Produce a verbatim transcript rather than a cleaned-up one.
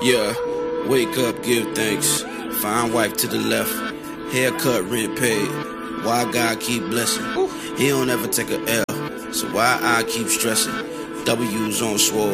Yeah, wake up, give thanks. Fine wife to the left. Haircut, rent paid. Why God keep blessing? He don't ever take a L. So why I keep stressing? W's on swole.